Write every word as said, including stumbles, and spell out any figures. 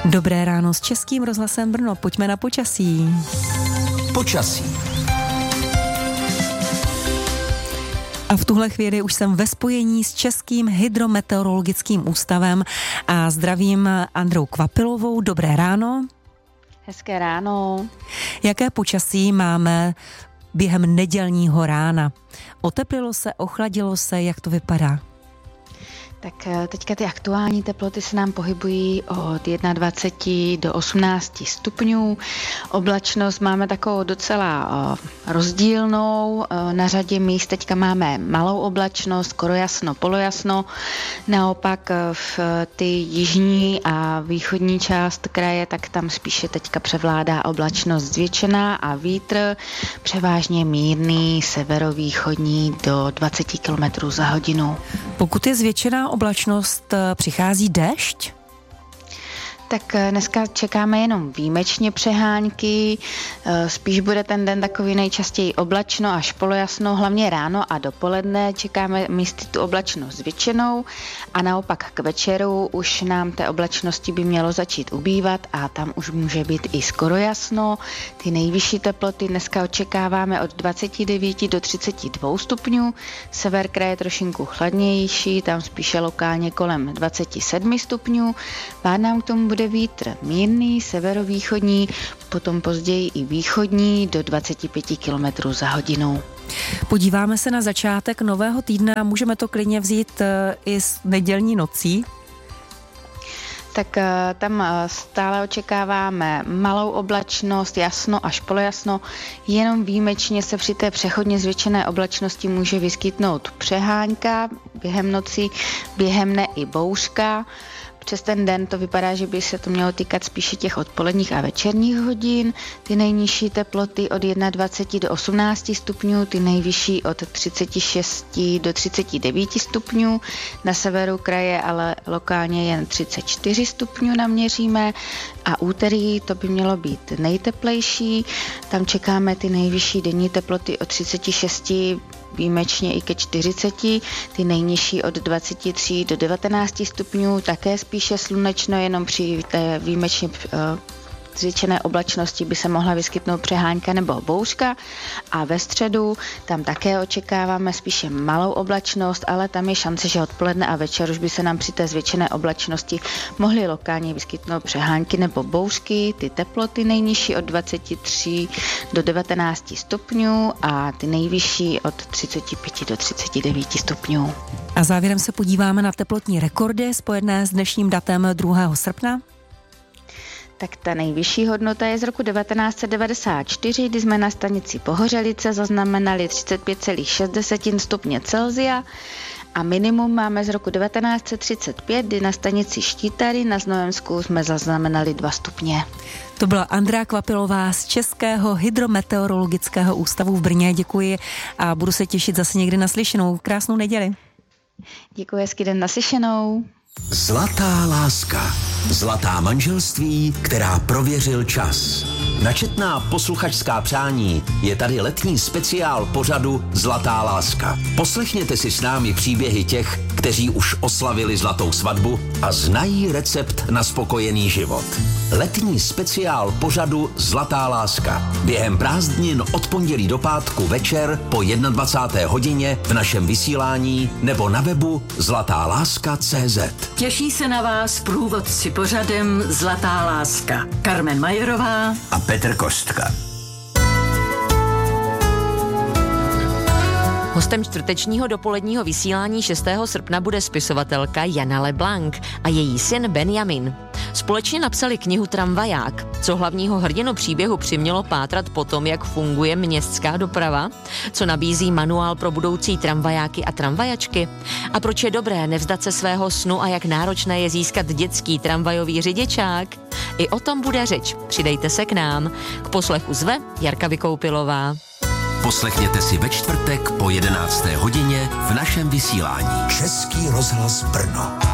Dobré ráno s Českým rozhlasem Brno. Pojďme na počasí. Počasí. A v tuhle chvíli už jsem ve spojení s Českým hydrometeorologickým ústavem a zdravím Androu Kvapilovou. Dobré ráno. Hezké ráno. Jaké počasí máme během nedělního rána? Oteplilo se, ochladilo se, jak to vypadá? Tak teďka ty aktuální teploty se nám pohybují od dvacet jedna do osmnácti stupňů. Oblačnost máme takovou docela rozdílnou. Na řadě míst teďka máme malou oblačnost, skoro jasno, polojasno. Naopak v ty jižní a východní část kraje, tak tam spíše teďka převládá oblačnost zvětšená a vítr převážně mírný, severovýchodní do dvacet kilometrů za hodinu. Pokud je zvětšená oblačnost, přichází déšť? Tak dneska čekáme jenom výjimečně přehánky, spíš bude ten den takový nejčastěji oblačno až polojasno, hlavně ráno a dopoledne čekáme místy tu oblačnost zvětšenou a naopak k večeru už nám té oblačnosti by mělo začít ubývat a tam už může být i skoro jasno. Ty nejvyšší teploty dneska očekáváme od dvacet devět do třicet dva stupňů, sever kraje trošinku chladnější, tam spíše lokálně kolem dvacet sedm stupňů, pár nám k tomu bude vítr mírný, severovýchodní, potom později i východní do dvacet pět kilometrů za hodinu. Podíváme se na začátek nového týdne a můžeme to klidně vzít i s nedělní nocí. Tak tam stále očekáváme malou oblačnost, jasno až polojasno, jenom výjimečně se při té přechodně zvětšené oblačnosti může vyskytnout přehánka během noci, během dne i bouřka. Přes ten den to vypadá, že by se to mělo týkat spíše těch odpoledních a večerních hodin. Ty nejnižší teploty od dvacet jedna do osmnácti stupňů, ty nejvyšší od třicet šest do třicet devět stupňů. Na severu kraje ale lokálně jen třicet čtyři stupňů naměříme a úterý to by mělo být nejteplejší. Tam čekáme ty nejvyšší denní teploty od třicet šest výjimečně i ke čtyřiceti, ty nejnižší od dvacet tři do devatenácti stupňů, také spíše slunečno, jenom při té výjimečně uh, zvětšené oblačnosti by se mohla vyskytnout přehánka nebo bouřka a ve středu tam také očekáváme spíše malou oblačnost, ale tam je šance, že odpoledne a večer už by se nám při té zvětšené oblačnosti mohly lokálně vyskytnout přehánky nebo bouřky, ty teploty nejnižší od dvacet tři do devatenácti stupňů a ty nejvyšší od třicet pět do třicet devět stupňů. A závěrem se podíváme na teplotní rekordy spojené s dnešním datem druhého srpna. Tak ta nejvyšší hodnota je z roku devatenáct set devadesát čtyři, kdy jsme na stanici Pohořelice zaznamenali třicet pět celá šest stupně Celsia a minimum máme z roku devatenáct set třicet pět, kdy na stanici Štítary na Znojemsku jsme zaznamenali dva stupně. To byla Andrá Kvapilová z Českého hydrometeorologického ústavu v Brně. Děkuji a budu se těšit zase někdy na slyšenou. Krásnou neděli. Děkuji, hezký den, naslyšenou. Zlatá láska. Zlatá manželství, která prověřil čas. Načetná posluchačská přání je tady letní speciál pořadu Zlatá láska. Poslechněte si s námi příběhy těch, kteří už oslavili zlatou svatbu a znají recept na spokojený život. Letní speciál pořadu Zlatá láska. Během prázdnin od pondělí do pátku večer po dvacáté jedné hodině v našem vysílání nebo na webu zlatá láska tečka cé zet. Těší se na vás průvodci pořadem Zlatá láska. Carmen Majerová A Petr Kostka. Hostem čtvrtečního dopoledního vysílání šestého srpna bude spisovatelka Jana LeBlanc a její syn Benjamin. Společně napsali knihu Tramvaják. Co hlavního hrdinu příběhu přimělo pátrat po tom, jak funguje městská doprava? Co nabízí manuál pro budoucí tramvajáky a tramvajačky? A proč je dobré nevzdat se svého snu a jak náročné je získat dětský tramvajový řidičák? I o tom bude řeč. Přidejte se k nám. K poslechu zve Jarka Vykoupilová. Poslechněte si ve čtvrtek po jedenácté hodině v našem vysílání. Český rozhlas Brno.